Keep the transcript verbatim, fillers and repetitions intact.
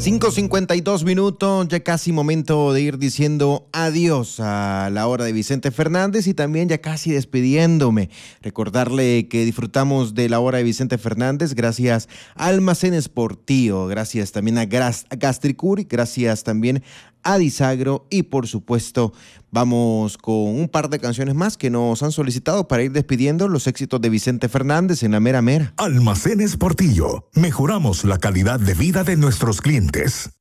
cinco cincuenta y dos minutos, ya casi momento de ir diciendo adiós a la hora de Vicente Fernández y también ya casi despidiéndome. Recordarle que disfrutamos de la hora de Vicente Fernández gracias a Almacenes Portillo, gracias también a, Gras a Gastricur, gracias también a Disagro y por supuesto vamos con un par de canciones más que nos han solicitado para ir despidiendo los éxitos de Vicente Fernández en la mera mera. Almacenes Portillo, mejoramos la calidad de vida de nuestros clientes.